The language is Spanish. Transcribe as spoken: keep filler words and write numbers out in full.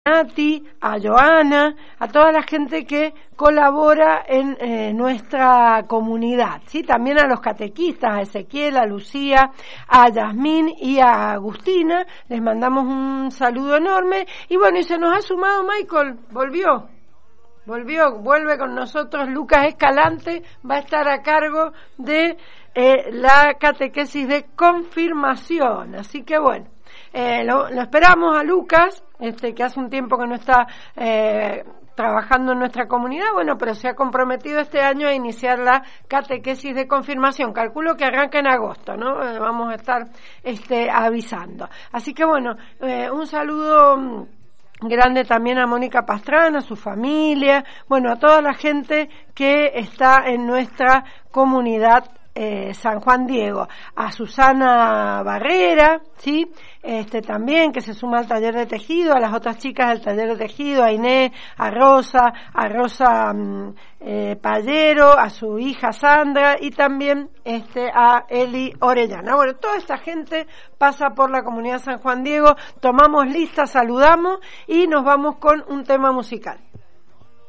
Nati, a Joana, a toda la gente que colabora en eh, nuestra comunidad, ¿sí? También a los catequistas, a Ezequiel, a Lucía, a Yasmín y a Agustina, les mandamos un saludo enorme. Y bueno, y se nos ha sumado Michael, volvió, volvió, vuelve con nosotros Lucas Escalante, va a estar a cargo de eh, la catequesis de confirmación, así que bueno. Eh, lo, lo esperamos a Lucas, este que hace un tiempo que no está eh, trabajando en nuestra comunidad, bueno, pero se ha comprometido este año a iniciar la catequesis de confirmación. Calculo que arranca en agosto, ¿no? Eh, vamos a estar este, avisando. Así que bueno, eh, un saludo grande también a Mónica Pastrana, a su familia, bueno, a toda la gente que está en nuestra comunidad Eh, San Juan Diego, a Susana Barrera, sí, este también que se suma al taller de tejido, a las otras chicas del taller de tejido, a Inés, a Rosa, a Rosa eh, Pallero, a su hija Sandra y también este a Eli Orellana. Bueno, toda esta gente pasa por la comunidad San Juan Diego, tomamos lista, saludamos y nos vamos con un tema musical.